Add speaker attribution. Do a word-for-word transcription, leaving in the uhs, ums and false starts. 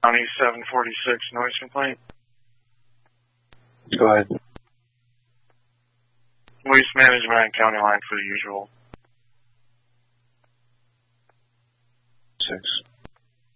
Speaker 1: County seven forty-six noise complaint.
Speaker 2: Go ahead.
Speaker 1: Waste management and county line for the usual.